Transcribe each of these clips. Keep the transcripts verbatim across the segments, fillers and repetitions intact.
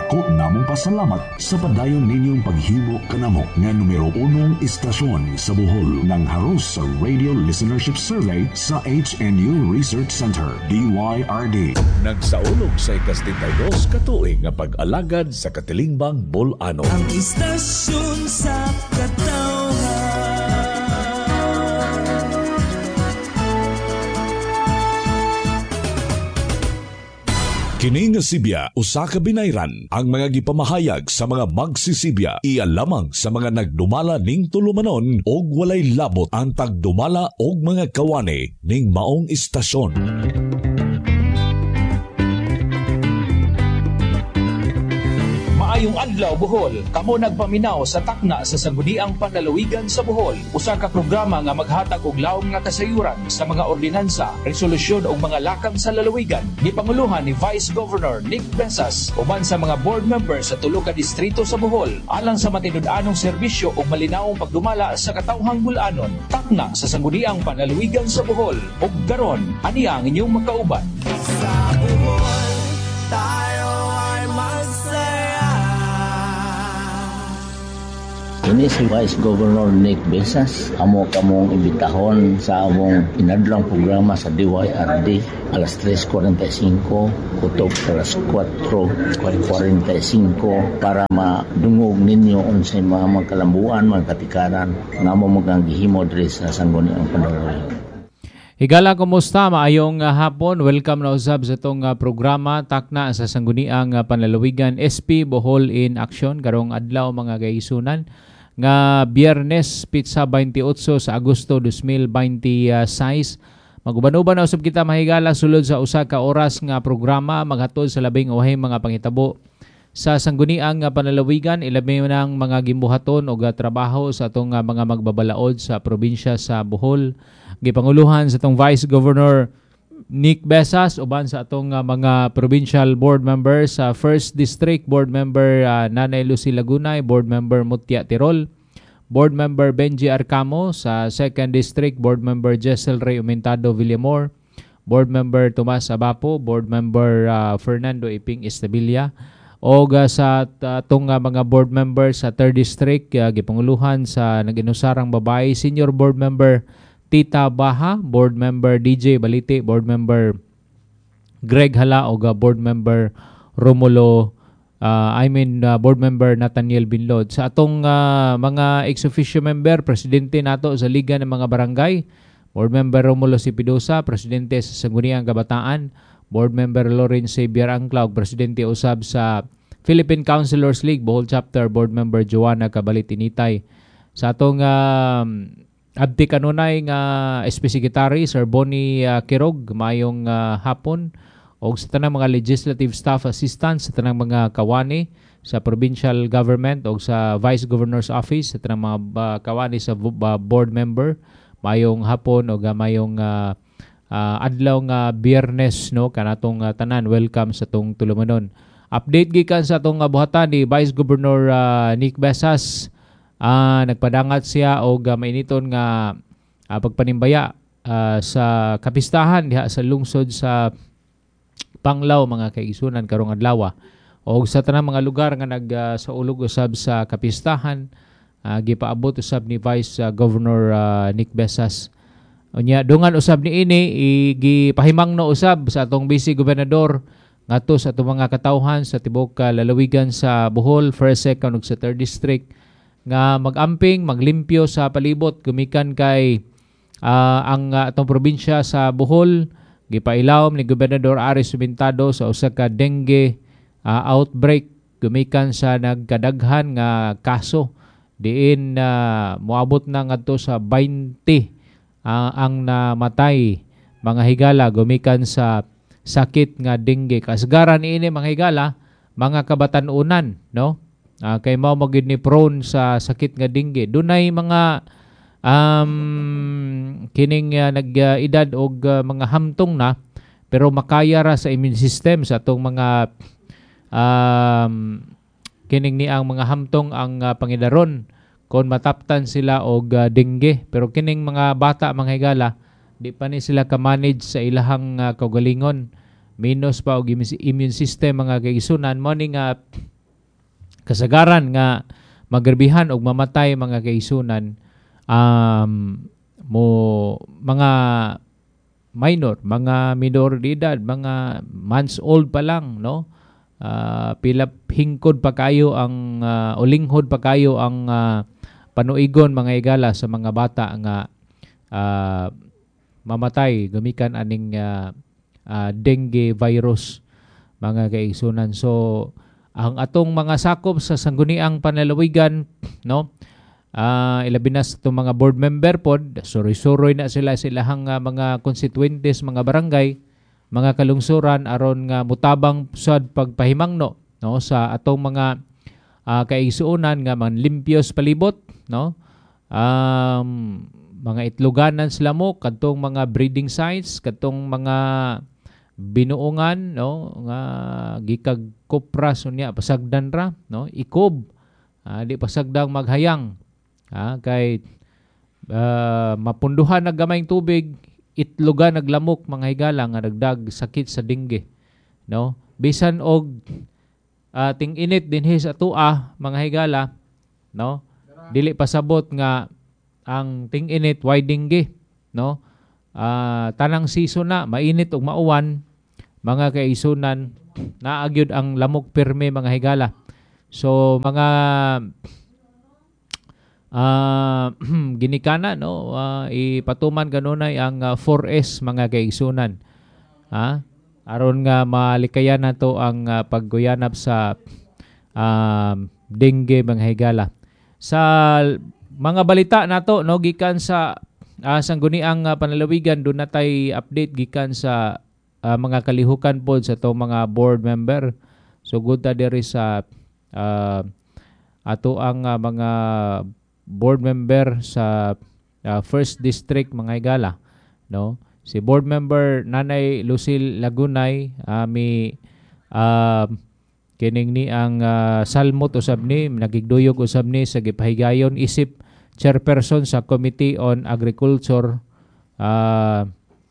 Dako namong pasalamat sa padayon ninyong paghimo kanamo nga numero unong istasyon sa Bohol ng haros sa Radio Listenership Survey sa H N U Research Center, D Y R D. Nagsaulog sa ikastintaydos katuig nga pag-alagad sa katilingbanng Bol-ano. Ang istasyon sa katawhan. Kini nga Sibya, usa ka binayran ang mga gipamahayag sa mga magsisibya. Iya lamang sa mga nagdumala ning tulumanon og walay labot ang tagdumala og mga kawani ning maong istasyon. Maayong adlaw Bohol, kamo nagpaminaw sa takna sa Sangguniang Panlalawigan sa Bohol. Usa ka programa nga maghatag og lawom nga kasayuran sa mga ordinansa, resolusyon ug mga lakang sa lalawigan. Gipanguluhan ni Vice Governor Nick Besas uban sa mga board members sa tulo ka distrito sa Bohol alang sa matinud-anong serbisyo ug malinawong pagdumala sa katawhang Bul-anon. Takna sa Sangguniang Panlalawigan sa Bohol. Ug karon, ani ang inyong makauban. Sa Bohol, tayo ay masaya. Ini si Vice Governor Nick Besas. Amo kamong imbitahon sa among inadlang programa sa D Y R D alas tres forty-five kutob alas kwatro forty-five para madungog ninyo unsay mga magkalambuan, mga katikaran nga amo magangihimo diri sa Sangguniang Panlalawigan. Higala, kumusta? Maayong uh, hapon. Welcome na usab sa itong uh, programa Takna sa Sangguniang uh, Panlalawigan S P Bohol in Action. Karong adlaw mga kaisunan nga Biyernes pitsa twenty-eight sa Agosto twenty twenty-six. Maguban-uban na usab kita mahigala sulod sa usa ka oras nga programa maghatod sa labing uhay mga pangitabo sa Sangguniang Panlalawigan, ilabi ng mga gimbuhaton o trabaho sa itong uh, mga magbabalaod sa probinsya sa Bohol. Gipanguluhan sa itong Vice Governor Nick Besas uban sa atong uh, mga provincial board members sa uh, first District Board Member uh, Nanay Lucy Lagunay, Board Member Mutia Tirol, Board Member Benji Arcamo, sa second District Board Member Jessel Ray Umentado Villamor, Board Member Tomas Abapo, Board Member uh, Fernando Iping Estabilia, o uh, sa atong uh, mga board members sa third District uh, gipanguluhan sa nag-inusarang babae, Senior Board Member Tita Baha, Board Member D J Balite, Board Member Greg Hala o Board Member Romulo, uh, I mean uh, Board Member Nathaniel Binlod. Sa atong uh, mga ex-officio member, Presidente nato sa Liga ng mga Barangay, Board Member Romulo Sipidosa, Presidente sa Sangguniang Kabataan, Board Member Lawrence Xavier Anglaw, Presidente usab sa Philippine Councilors League, Bohol Chapter, Board Member Joanna Cabalit-Initay. Sa atong uh, abdi kanunay nga S P Secretary Sir Bonnie uh, Kirog, mayong uh, hapon, o sa tanang mga legislative staff assistants, sa tanang mga kawani sa provincial government o sa Vice Governor's Office, sa tanang mga uh, kawani sa uh, board member, mayong hapon o mayong uh, uh, adlaw nga Biyernes, no, kanatong uh, tanan. Welcome sa tong tulumanon. Update gikan sa tong uh, buhatan ni Vice Governor uh, Nick Besas. Uh, nagpadangat siya o uh, mainiton nga uh, pagpanimbaya uh, sa kapistahan diha sa lungsod sa Panglao mga kaigsunan karong adlaw, o sa tanang mga lugar nga nag uh, sa ulog usab sa kapistahan, uh, gipaabot usab ni Vice uh, Governor uh, Nick Besas. Unya dungan usab ni ini gipahimang no usab sa atong Vice Gobernador ngadto sa atong mga katawhan sa tibok uh, lalawigan sa Bohol, first, second ug sa third district nga magamping, maglimpyo sa palibot gumikan kay uh, ang uh, atong probinsya sa Bohol. Gipailawom ni Gobernador Aris Sumentado sa usa ka dengue uh, outbreak gumikan sa nagkadaghan nga kaso diin uh, moabot na ngadto sa twenty uh, ang namatay mga higala gumikan sa sakit nga dengue. Kasgaran ini mga higala mga kabatan-unan, no? Uh, kay mao mo gid ni prone sa sakit nga dengue. Dunay mga um, kining uh, nag-edad uh, og uh, mga hamtong na pero makaya ra sa immune system sa atong mga um, kining ni ang mga hamtong ang uh, pangidaron kon mataptan sila og uh, dengue. Pero kining mga bata mga higala di pa ni sila ka-manage sa ilahang uh, kaugalingon, minus pa og immune system mga kaigsunan mo ning uh, kasagaran nga magrebihan og mamatay mga kaigsunan um, mo mga minor, mga minor de edad, mga months old pa lang, no? Uh, pila hingkod pa kayo ang uh, ulinghod pa kayo ang uh, panuigon mga higala sa mga bata nga uh, mamatay gumikan aning uh, uh, dengue virus mga kaigsunan. So ang atong mga sakop sa sangguniang panlalawigan, no? Uh, ilabi na sa itong mga board member pod, suroy-suroy na sila silahang uh, mga constituentes, mga barangay, mga kalungsuran aron nga mutabang sad pagpahimangno, no, sa atong mga uh, kaigsuonan nga manlimpios palibot, no, um, mga itluganan sila mo kadtong mga breeding sites, kadtong mga binuungan, no, nga gikag kopras unya pasagdan ra, no, ikob, uh, di pasagdang maghayang. Ah, kay uh, mapunduhan na gamayng tubig, itlugan naglamok mga higala nga nagdag sakit sa dengue, no? Bisan og uh, ting-init dinhi sa tua mga higala, no? Dili pasabot nga ang ting-init why dengue, no? Uh, tanang season na mainit og mauwan mga kaisunan, naagyud ang lamok pirme mga higala. So mga Uh, ginikana, no, uh, ipatuman kanunay ang uh, four S mga kaigsunan, ha, aron nga malikayan nato ang uh, pagguyanap sa uh, dengue mga higala. Sa mga balita nato, no, gikan sa uh, sangguniang uh, panlalawigan, doon natay update gikan sa uh, mga kalihukan pod sa to mga board member. So good ta diri sa uh, ato ang uh, mga board member sa uh, first district mga higala, no, si board member Nanay Lucille Lagunay, uh, mi uh, kining ni ang uh, salmot usab ni nagigduyog usab ni sa gipahigayon isip chairperson sa Committee on Agriculture, uh,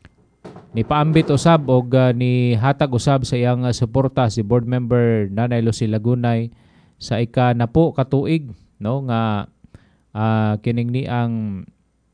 ni paambit usab og uh, ni hatag usab sa iyang uh, suporta si board member Nanay Lucille Lagunay sa ika na po katuig, no, nga Uh, kining ni ang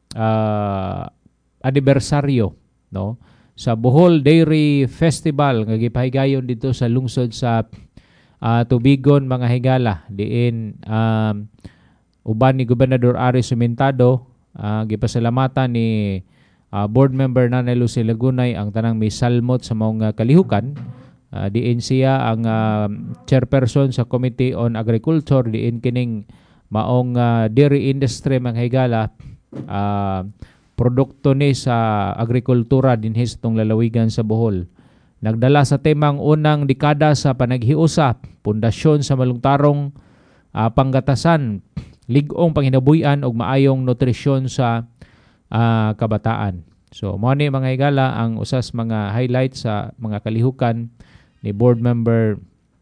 uh, anibersaryo, no, sa Bohol Dairy Festival nga gipahigayon dito sa lungsod sa uh, Tubigon mga higala, diin um, uban ni Gobernador Ari Sumentado, uh, gipasalamatan ni uh, board member Nanay Lucille Lagunay ang tanang may salmot sa mga kalihukan. Uh, diin siya ang uh, chairperson sa Committee on Agriculture, diin kining maong uh, dairy industry mga higala, uh, produkto ni sa agrikultura dinhi sa tong lalawigan sa Bohol. Nagdala sa temang unang dekada sa panaghiusa, pundasyon sa malungtarong uh, panggatasan, lig-ong panginabuyan og maayong nutrisyon sa uh, kabataan. So mo ni mga higala ang usas mga highlights sa mga kalihukan ni board member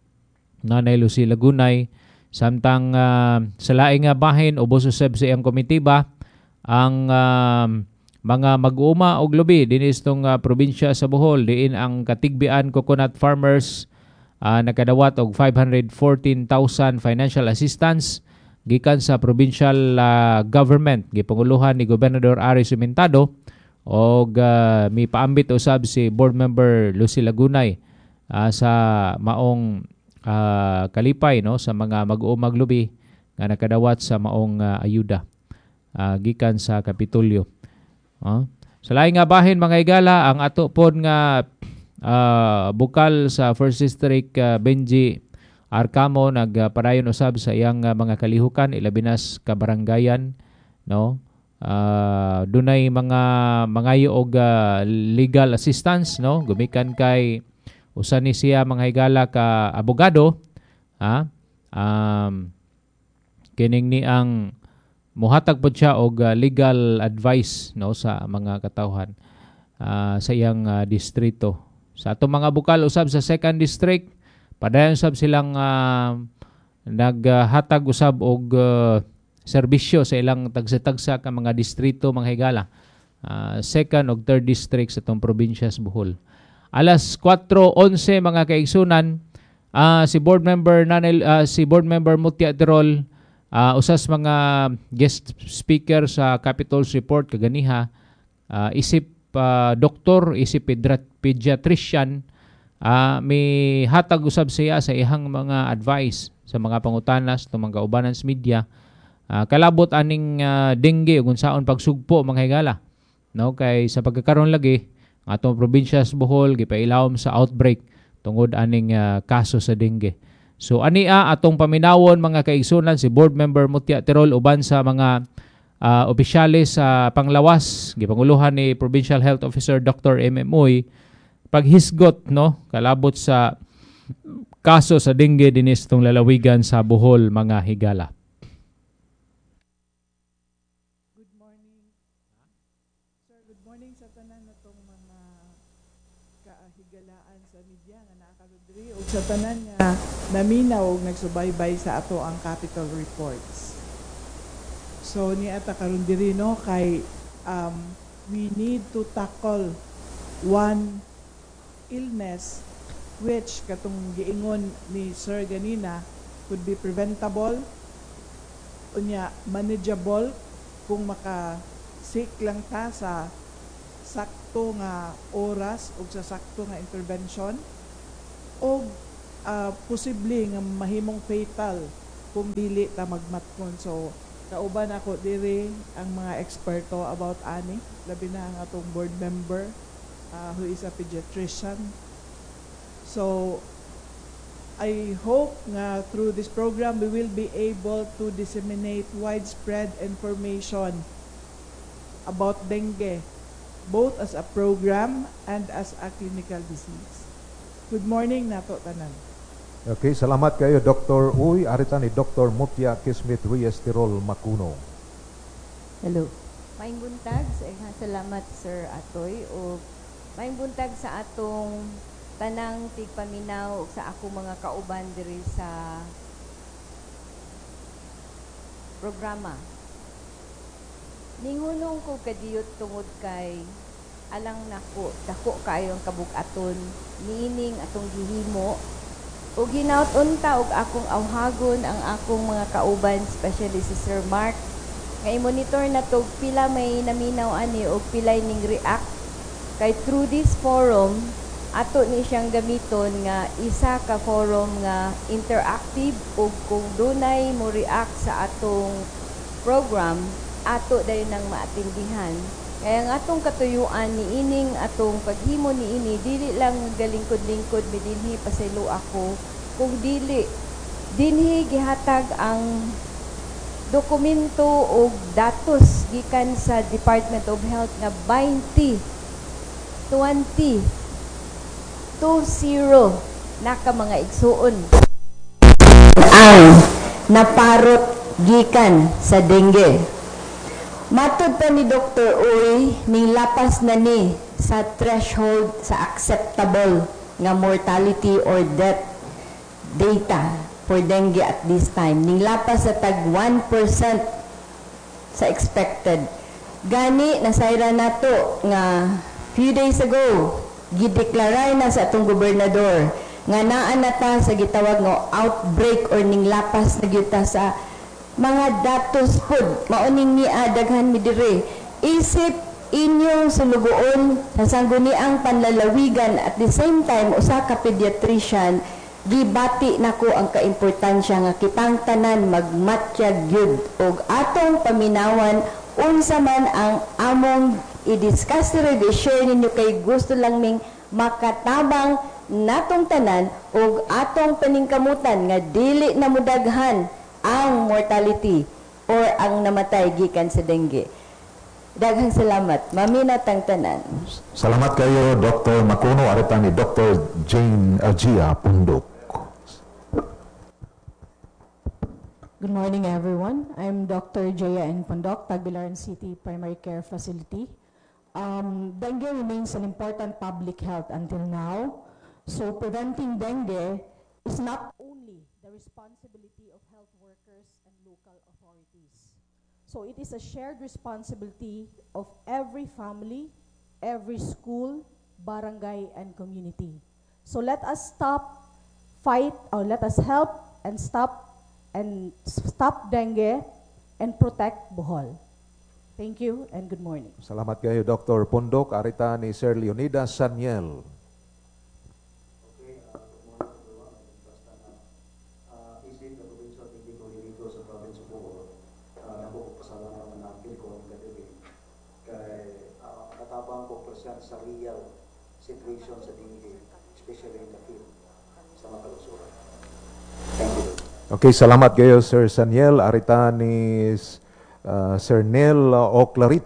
Nanay Lucille Lagunay. Samtang uh, sa laing nga bahin ubos usab sa iyang komitiba ang uh, mga mag-uuma og lubi dinhi sa uh, probinsya sa Bohol, diin ang Katigbian Coconut Farmers uh, nakadawat og five hundred fourteen thousand financial assistance gikan sa provincial uh, government gipanguluhan ni Gobernador Ari Sumentado, og uh, mi paambit usab si board member Lucille Lagunay uh, sa maong Uh, kalipay, no, sa mga mag-uumag lubi nga nakadawat sa maong uh, ayuda uh, gikan sa Kapitolyo. Uh, sa laing nga bahin mga higala, ang ato pod nga uh, bukal sa first district uh, Benji Arcamo nagpadayon usab sa iyang uh, mga kalihukan ilabinas ka barangayan, no. Uh, dunay mga mangayo og uh, legal assistance, no, gumikan kay usa ni siya mga higala ka abogado, ha, um, kining ni ang muhatag pod siya og uh, legal advice, no, sa mga katawhan uh, sa iyang uh, distrito. Sa atong mga bukal usab sa second district, padayon usab silang uh, naghatag uh, usab og uh, serbisyo sa ilang tagsa-tagsa ka mga distrito mga higala, uh, second ug third district sa itong probinsya sa Bohol. Alas four eleven mga kaigsunan, Ah, si board member Nanel ah, si board member Mutia Tirol, ah, usas mga guest speaker sa Capitol's report kaganiha, ah, isip ah, doktor, isip pedra- pediatrician, ah, may hatag usab siya sa ihang mga advice sa mga pangutanas ng mga kaubanan sa media. Ah, kalabot aning ah, dengue ug unsaon pagsugpo mga higala, no, kay sa pagkakaroon lagi ang atong probinsya sa Bohol gipailawom sa outbreak tungod aning ah, kaso sa dengue. So ania atong paminawon mga kaigsunan si board member Mutia Tirol uban sa mga uh, opisyalis sa panglawas gipanguluhan ni Provincial Health Officer Doctor M M Uy paghisgot, no, kalabot sa kaso sa dengue dinis tong lalawigan sa Bohol mga higala. Good morning. Sir, good morning sa tanan natong mga kaahigalaan sa media nga nakakaroon diri ug sa tanan nga naminaw ug nagsubaybay sa ato ang Capitol reports. So ni ata karon diri no kay um, we need to tackle one illness which katong giingon ni Sir ganina could be preventable, unya manageable kung maka sick lang ta sa sakto nga oras ug sa sakto nga intervention, o uh, posible nga mahimong fatal kung dili ta magmatkon. So kauban ako diri ang mga eksperto about ani, labi na ang atong board member uh, who is a pediatrician. So I hope nga through this program we will be able to disseminate widespread information about dengue, both as a program and as a clinical disease. Good morning nato tanan. Okay, salamat kayo Doctor Uy. Arita ni Doctor Mutia Kismet Reyes Tirol Macuno. Hello. Maayong buntag, salamat Sir Atoy, o maayong buntag sa atong tanang tigpaminaw sa ako mga kauban diri sa programa. Ningunong ko kadiyot tungod kay alang nako dako kayo ang kabug-aton niining atong gihimo o ginaut-unta og akong awhagon ang akong mga kauban, especially si Sir Mark, nga i-monitor na to pila may naminaw ani o pilay ning react kay through this forum ato ni siyang gamiton nga isa ka forum nga interactive o kung dunay mo react sa atong program ato dayon nang maatindihan. Kaya ang atong katuyuan ni ining atong paghimo ni ini dili lang galingkod-lingkod mi dinhi pasaylo ako kung dili dinhi gihatag ang dokumento o datos gikan sa Department of Health nga twenty twenty two zero naka mga igsuon ang naparot gikan sa dengue. Matud pa ni Doctor Uy, ning lapas na ni sa threshold sa acceptable nga mortality or death data for dengue at this time. Ning lapas sa tag one percent sa expected. Gani, nasayra nato nga few days ago, gideklaray na sa atong gobernador nga naa na ta sa gitawag nga outbreak or ning lapas na gyud ta sa mga datos pod mauning ni daghan mi dire isip inyong sulugoon sa sangguniang panlalawigan at the same time usa ka pediatrician gibati nako ang kaimportansya nga kitang tanan magmatyag gyud og atong paminawan unsa man ang among i-discuss rin, i-share ninyo kay gusto lang ming makatabang natong tanan og atong paningkamutan nga dili na mudaghan ang mortality or ang namatay gikan sa dengue. Daghang salamat. Maminatang tanan. Salamat kayo Doctor Macuno. Arita ni Doctor Jane Agia Pundok. Good morning everyone. I'm Doctor Jaya N. Pundok, Tagbilaran City Primary Care Facility. Um, dengue remains an important public health until now. So preventing dengue is not only the responsibility of health workers and local authorities. So it is a shared responsibility of every family, every school, barangay, and community. So let us stop fight or let us help and stop and stop dengue and protect Bohol. Thank you and good morning. Salamat kayo, Doctor Pundok. Arita ni Sir Leonidas Saniel. Sa real situation sa dengue, especially in the field, sa mga kalusuran. Thank you. Okay, salamat kayo, Sir Saniel. Arita ni uh, Sir Nel Oclarit.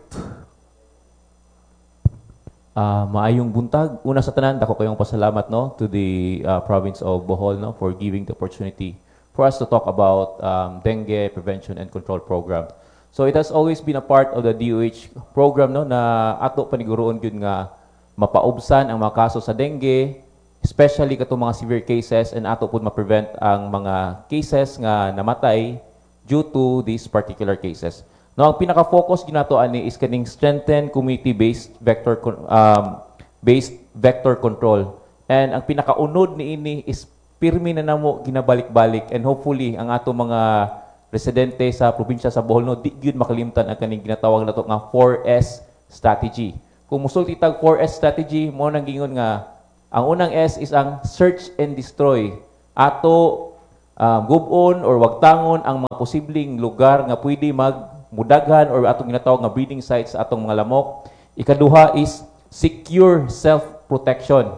Uh, maayong buntag. Una sa tanan, dako kayong pasalamat no, to the uh, province of Bohol no, for giving the opportunity for us to talk about um, dengue prevention and control program. So it has always been a part of the D O H program no na ato paniguroon gyud nga mapaubsan ang mga kaso sa dengue, especially katong mga severe cases, and ato pud ma-prevent ang mga cases nga namatay due to these particular cases. No, ang pinaka-focus ginato ani is kaning strengthen community-based vector um, based vector control. And ang pinaka-unod niini is pirmi na namo ginabalik-balik, and hopefully ang ato mga residente sa probinsya sa Bohol no di gyud makalimtan ang kaning ginatawag nato nga four S strategy. Kung musulti tag four S strategy mo nang gingon nga ang unang S is ang search and destroy. Ato um, gub-on or wagtangon ang mga posibleng lugar nga pwede magmudaghan or atong ginatawag nga breeding sites sa atong mga lamok. Ikaduha is secure self-protection.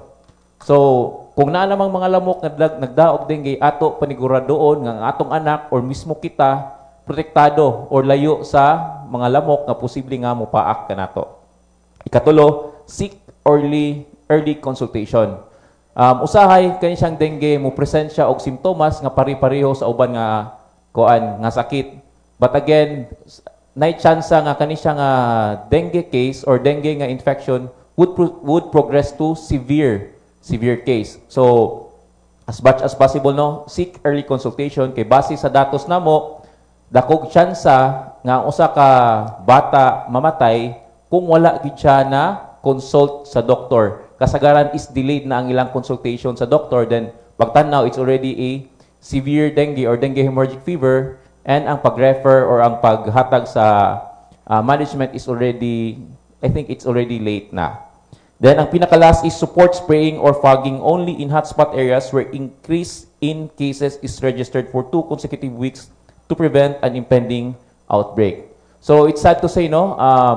So kung naa namang mga lamok nagdag nagdaog dengue, ato paniguradoon nga ang atong anak or mismo kita protektado or layo sa mga lamok nga posible nga mopaak kanato. Ikatulo, seek early early consultation. Um, usahay kani siyang dengue mo presensya og simptomas nga pari-pareho sa uban nga kuan nga sakit. But again, nay tsansa nga kani siya nga dengue case or dengue nga infection would pro would progress to severe severe case. So, as much as possible, no, seek early consultation kay base sa datos namo, dakog tsansa nga ang usa ka bata mamatay kung wala gid siya na consult sa doktor. Kasagaran is delayed na ang ilang consultation sa doktor, then pagtanaw it's already a severe dengue or dengue hemorrhagic fever, and ang pag-refer or ang paghatag sa uh, management is already, I think it's already late na. Then, ang pinaka-last is support spraying or fogging only in hotspot areas where increase in cases is registered for two consecutive weeks to prevent an impending outbreak. So, it's sad to say, no, um,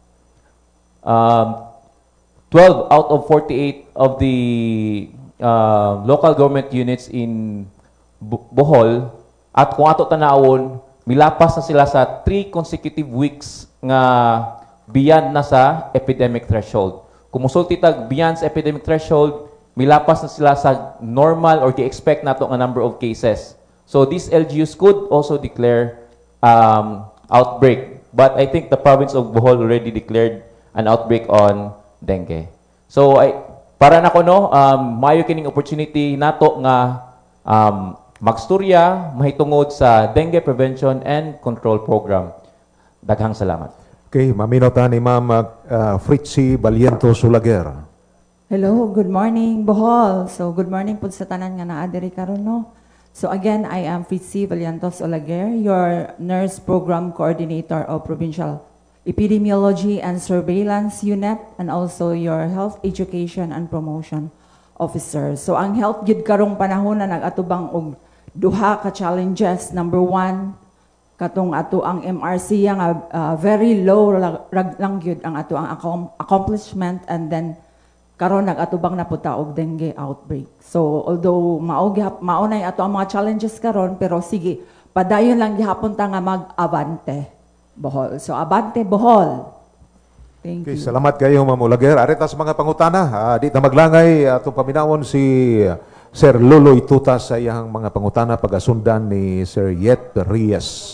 um, twelve out of forty-eight of the uh, local government units in Bohol, at kung ato tanawon, milapas na sila sa three consecutive weeks nga beyond na sa epidemic threshold. Kung musulti tag beyond sa epidemic threshold, milapas na sila sa normal or gi-expect nato nga number of cases. So these L G Us could also declare um, outbreak. But I think the province of Bohol already declared an outbreak on dengue. So I, para na ko no, um, mayo kining opportunity nato nga um, magstorya mahitungod sa dengue prevention and control program. Daghang salamat. Okay, maminota ni Ma'am uh, Fritzy Baliento Sulager. Hello, good morning Bohol. So good morning po sa tanan nga naa diri karon no. So again, I am Fritzy Baliento Sulager, your nurse program coordinator of Provincial Epidemiology and Surveillance Unit, and also your health education and promotion officer. So ang health gid karong panahon na nagatubang og duha ka challenges. Number one, katong ato ang M R C nga uh, very low rag lang gyud ang ato ang accomplishment, and then karon nagatubang na puta og dengue outbreak. So although mao maunay ato ang mga challenges karon, pero sige padayon lang gihapon ta nga mag-abante Bohol. So abante Bohol. Thank Okay, you. salamat kayo Ma'am Ulager. Arita sa mga pangutana, uh, di ta maglangay atong paminawon si Sir Lolo Ituta sa iyang mga pangutana pagasundan ni Sir Yet Reyes.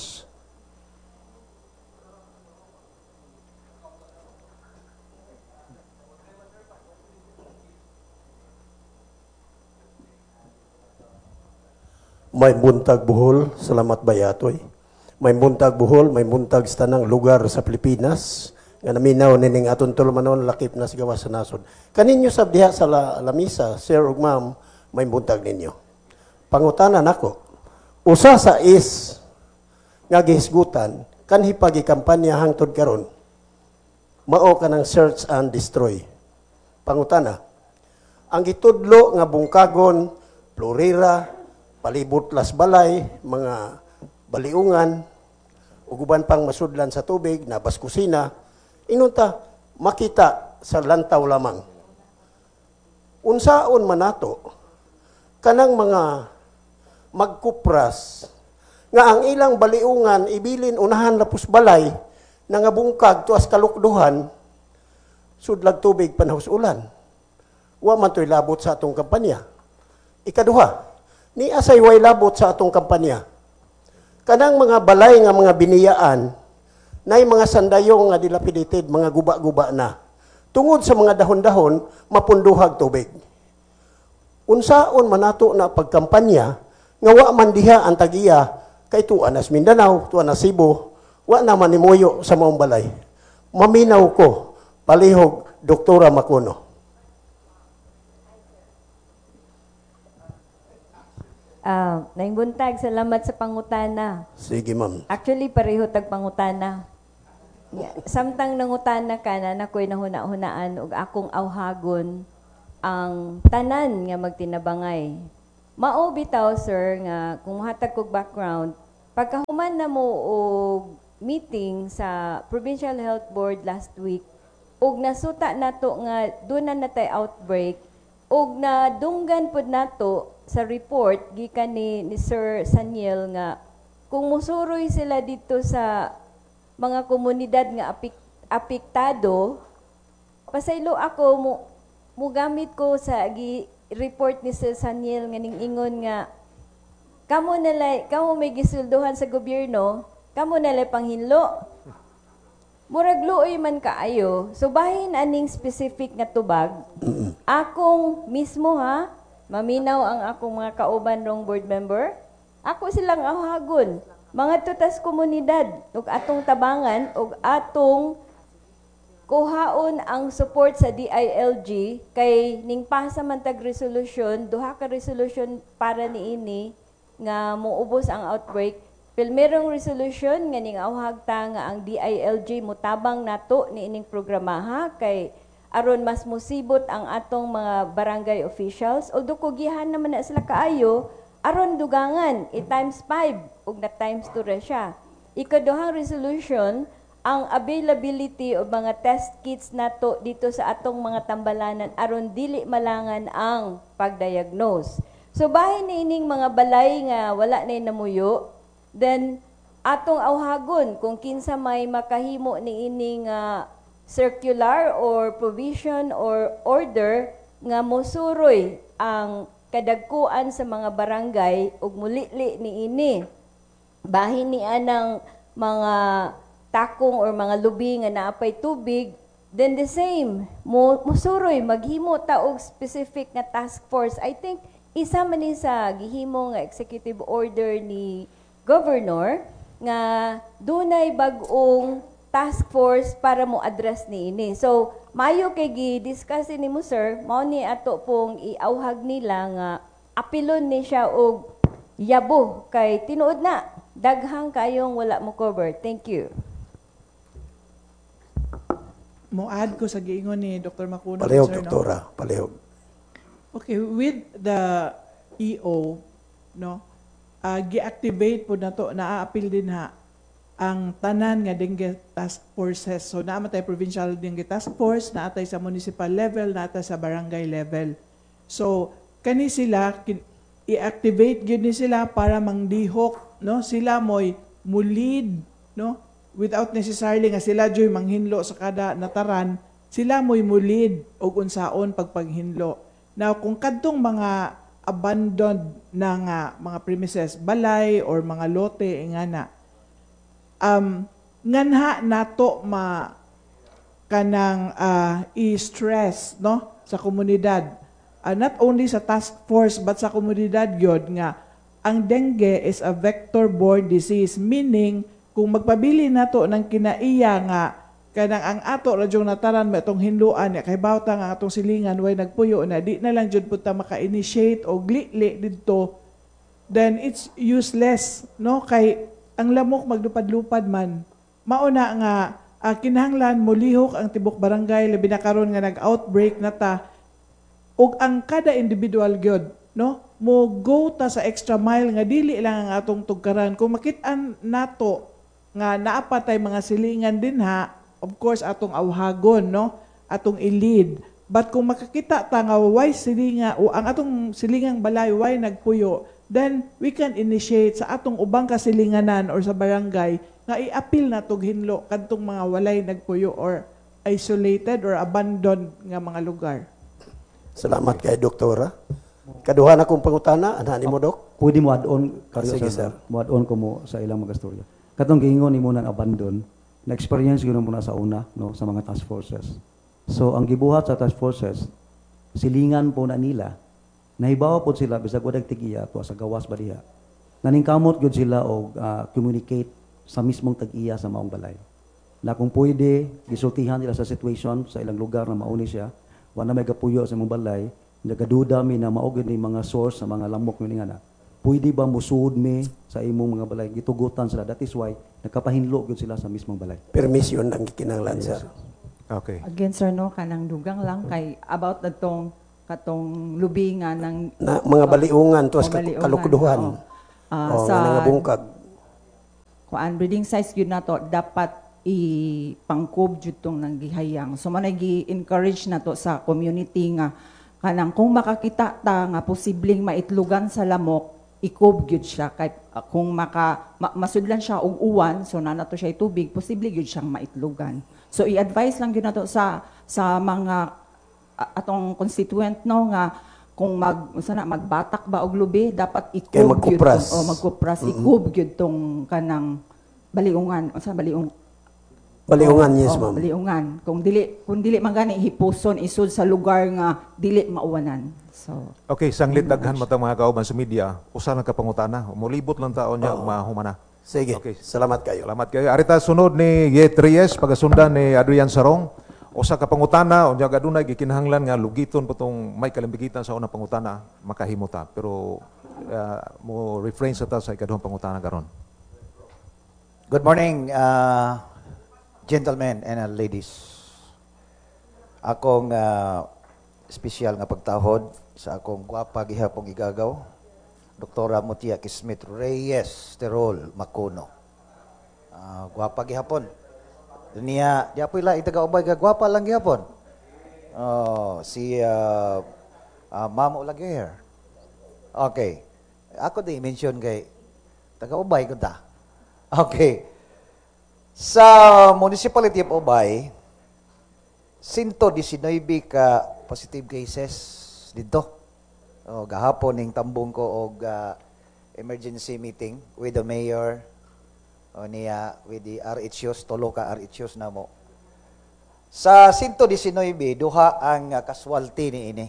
May buntag Bohol, salamat bayatoy. May buntag Bohol, may buntag sa tanang lugar sa Pilipinas. Nga naminaw nining aton tulumanon lakip na sigawas sa nasod. Kaninyo sa diha sa la, lamisa, sir ug ma'am, may buntag ninyo. pangutanan ako. Usa sa is nga gihisgutan kanhi pagikampanya hangtod karon. Mao ka ng search and destroy. Pangutana. Ang gitudlo nga bungkagon, Florira, palibot las balay, mga baliungan, uguban pang masudlan sa tubig, nabas kusina, inunta makita sa lantaw lamang. Unsaon man nato kanang mga magkupras nga ang ilang baliungan ibilin unahan lapos balay na nga bungkag tuas kalukduhan sudlag tubig panahos ulan. Wa man to'y labot sa atong kampanya. Ikaduha, ni asay way labot sa atong kampanya. Kanang mga balay nga mga biniyaan nay mga sandayong nga dilapidated, mga guba-guba na. Tungod sa mga dahon-dahon, mapunduhag tubig. Unsaon man nato na pagkampanya nga wa man diha ang tagiya kay tuan as Mindanao, tuan as Cebu, wa naman nimuyo sa maong balay. Maminaw ko, palihog, Doktora Macuno. Ah, naing buntag, salamat sa pangutana. Sige, ma'am. Actually, pareho tag pangutana. Yeah. Samtang nangutana ka na nakoy nahuna-hunaan ug akong awhagon ang tanan nga magtinabangay. Mao bitaw, sir, nga kung hatag kog background, pagkahuman na mo og meeting sa Provincial Health Board last week, ug nasuta nato nga doon na natay outbreak, ug nadunggan pod nato sa report gikan ni, ni Sir Saniel nga kung musuroy sila dito sa mga komunidad nga apik, apektado, pasaylo ako mo mugamit ko sa gi report ni Sir Saniel nga ning-ingon nga kamo nalay kamo may gisulduhan sa gobyerno, kamo nalay panghinlo. Murag luoy man kaayo, so bahin aning specific nga tubag. Akong mismo ha, maminaw ang akong mga kauban rong board member. Ako silang awhagon. Mga tutas komunidad, ug atong tabangan, ug atong kuhaon ang support sa D I L G kay ning pasa man tag resolution, duha ka resolution para niini nga moubos ang outbreak. Pilmerong resolution nga ning awhagta nga ang D I L G mutabang nato niining programa ha kay aron mas musibot ang atong mga barangay officials. Although kugihan naman na sila kaayo, aron dugangan, i times five, ug na times two ra siya. Ikaduhang resolution, ang availability o mga test kits nato dito sa atong mga tambalanan aron dili malangan ang pagdiagnose. So bahin na ining mga balay nga wala na namuyo, then atong awhagon kung kinsa may makahimo ni ining uh, circular or provision or order nga mosuroy ang kadagkuan sa mga barangay ug mulili ni ini. Bahin ni anang mga takong or mga lubi nga naapay tubig, then the same, mo musuroy maghimo ta og specific nga task force. I think isa man ni sa gihimo nga executive order ni Governor nga dunay bag-ong task force para mo address ni ini. So, mayo kay gi-discuss ni mo, sir, mao ni ato pong iawhag nila nga apilon ni siya og yabo kay tinuod na daghang kayong wala mo cover. Thank you. Mo add ko sa giingon ni Doctor Macuno. Palihog, sir, doktora, no? palihog. Okay, with the E O, no, uh, gi-activate po na to, naa-appeal din ha, ang tanan nga dengue task forces. So, namatay provincial dengue task force, naatay sa municipal level, naatay sa barangay level. So, kani sila, i-activate yun ni sila para mangdihok, no? Sila mo'y mulid, no? Without necessarily nga sila joy manghinlo sa kada nataran, sila mo'y mulid o unsaon pagpaghinlo. Now, kung kadtong mga abandoned na nga mga premises, balay or mga lote, nga na, um, nganha nato ma kanang uh, i-stress, no? Sa komunidad. Uh, not only sa task force, but sa komunidad yun nga, ang dengue is a vector-borne disease, meaning, kung magpabili nato ng kinaiya nga, kanang ang ato radyong nataran mo itong hinluan, kay bawta nga atong silingan, way nagpuyo na, di na lang dyan punta maka-initiate o glitli dito, then it's useless, no? Kay ang lamok magdupad-lupad man. Mauna nga uh, kinahanglan molihok ang tibok barangay labi na karon nga nag-outbreak na ta. Ug ang kada individual gyud, no? Mo go ta sa extra mile nga dili lang ang atong tugkaran. Kung makit-an nato nga naapatay mga silingan din ha, of course atong awhagon, no? Atong i-lead. But kung makakita ta nga way silinga o ang atong silingang balay way nagpuyo, then we can initiate sa atong ubang kasilinganan or sa barangay nga i-appeal na tog hinlo kadtong mga walay nagpuyo or isolated or abandoned nga mga lugar. Salamat kay Doktora. Kaduha na kong pangutana, anani mo, Dok? Pwede mo add-on, karyo, Sige, sir. sir. Mo add-on ko mo sa ilang mga storya. Katong giingon ni mo ng abandon, na-experience ko na muna sa una, no, sa mga task forces. So, ang gibuhat sa task forces, silingan po na nila, nahibawa po sila, bisag wadag tigiya, to sa gawas ba diha. Naningkamot yun sila o uh, communicate sa mismong tag-iya sa maong balay. Na kung pwede, gisultihan nila sa situation, sa ilang lugar na mauni siya, wala may kapuyo sa mong balay, nagaduda mi na maugid ni mga source sa mga lamok ni nga na. Pwede ba musuod mi sa imong mga balay? Gitugutan sila. That is why, nakapahinlo yun sila sa mismong balay. Permission lang kinahanglan, Yes, sir. Okay. Again, sir, no, kanang dugang lang kay about na tong katong lubingan ng Na, mga baliungan, tuwas oh, baliungan, kalukduhan. oo. Ah, O, sa nga nga bungkag. kuan breeding size yun na to dapat i-pangkob jud tong nang gihayang. So man gi-encourage na to sa community nga kanang kung makakita ta nga posibleng maitlugan sa lamok, ikob gyud siya kay uh, kung maka ma, masudlan siya og uwan, so na nato siya tubig, posible gyud siyang maitlugan. So i-advise lang gyud nato sa sa mga uh, atong constituent no nga kung mag sana magbatak ba og lubi dapat ikob gyud tong o magkupras mm-hmm. ikob gyud tong kanang baliungan unsa baliung Baliungan, oh, yes, oh, ma'am. Baliungan. Kung dili kung dili man gani hipuson isud sa lugar nga dili mauwanan. So Okay, sanglit daghan mo mga kauban sa media. Usa lang ka pangutana. Mulibot lang taon niya Oo. mahumana. Sige. Okay. Salamat kayo. Salamat kayo. Arita sunod ni Yet Reyes pagasundan ni Adrian Sarong. Usa ka pangutana unya gadunay gikinahanglan nga lugiton putong may kalimbigitan sa unang pangutana makahimuta. Pero uh, mo refrain sa ta sa ikaduhang pangutana karon. Good morning, uh, gentlemen and uh, ladies. Akong uh, espesyal nga pagtahod sa akong gwapa gihapong igagaw, Doktora Mutia Kismet Reyes Terol Macuno. Uh, gwapa gihapon. Niya, di apoy la itaga-ubay ka gwapa lang gihapon. Uh, si uh, uh, Ma'am Olaguer. Okay. Ako din mention kay taga-ubay ko ta. Okay. Sa Municipality of Obay, one hundred nineteen ka positive cases dito. O, gahapon ning tambong ko og uh, emergency meeting with the mayor o niya with the R H Os, tolo ka R H Os na mo. Sa one hundred nineteen, duha ang uh, casualty ni ini.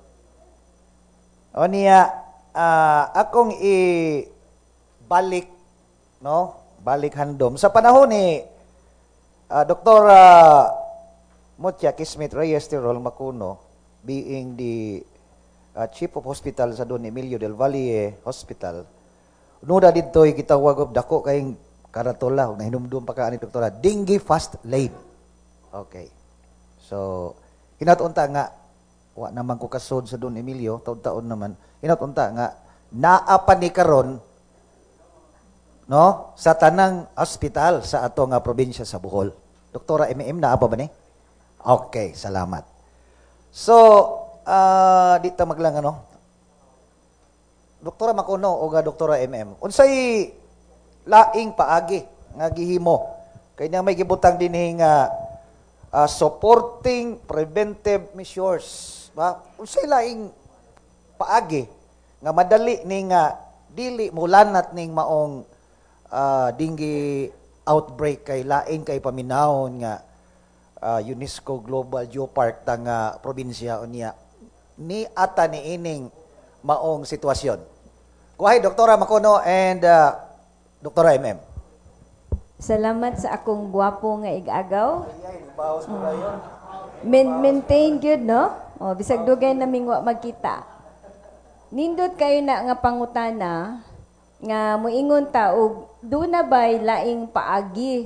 O niya, uh, akong i-balik, no? Balik handom. Sa panahon ni uh, Doktor uh, Mutia Kismet Reyes Terol Macuno, being the uh, Chief of Hospital sa Don Emilio del Valle Hospital, nuda dito gitawag og dako kayong karatola, na hinumdum pa ka ni Doktora, dengue fast lane. Okay. So, hinatunta nga, wa naman ko kasod sa Don Emilio, taon-taon naman, hinatunta nga, naapa ni karon, no, sa tanang hospital sa ato nga probinsya sa Bohol. Doktora M M na apa ba ni? Okay, salamat. So, uh, dito maglang ano. Doktora Macuno o ga Doktora M M. Unsay laing paagi nga gihimo kay na may gibutang dinhi nga uh, supporting preventive measures, ba? Unsay laing paagi nga madali ni nga dili mulanat ning maong Uh, dengue outbreak kay lain kay paminahon nga uh, UNESCO Global Geopark tang uh, probinsya o niya ni ata ni ining maong sitwasyon. Kuhay, Doktora Macuno and uh, Doktora M M. Salamat sa akong gwapo nga igagaw. Mm. Main, maintain good, no? O, bisag dugay naming wa magkita. nindot kayo na nga pangutana nga moingon ta og do na bay laing paagi.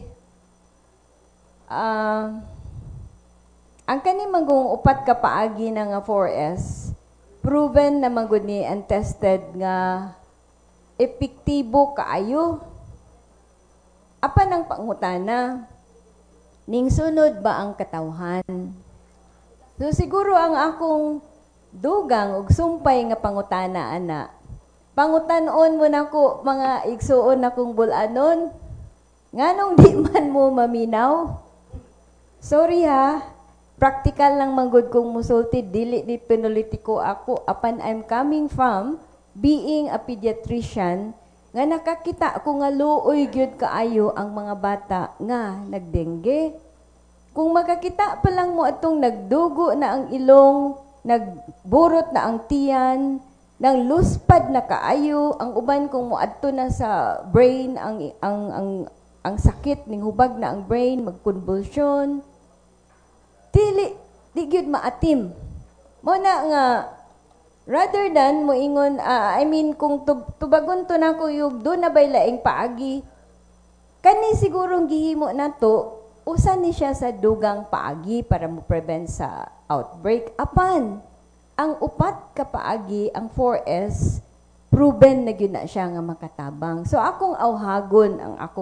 Uh, ang kani manggong upat ka paagi na nga four S, proven na manggod ni and tested nga epektibo kaayo. Apan ang pangutana, ning sunod ba ang katawhan? So siguro ang akong dugang ug sumpay nga pangutana ana. Pangutanon mo nako mga igsuon akong bulanon. Nganong di man mo maminaw? Sorry ha. Practical lang manggod kong musulti, dili di pinolitiko ako. Apan I'm coming from being a pediatrician, nga nakakita ko nga luoy gyud kaayo ang mga bata nga nagdengge. Kung makakita pa lang mo atong nagdugo na ang ilong, nagburot na ang tiyan, nang luspad na kaayo, ang uban kung moadto na sa brain, ang, ang, ang, ang sakit, ning hubag na ang brain, magkonvulsyon, dili, di gyud maatim. Mo na nga, rather than mo ingon, uh, I mean, kung tub tubagon to na ko yung doon na bay laing paagi, kani sigurong gihimo na to, usan ni siya sa dugang paagi para mo prevent sa outbreak. Apan, ang upat ka paagi, ang four S, proven na gyud na siya nga makatabang. So akong awhagon ang akong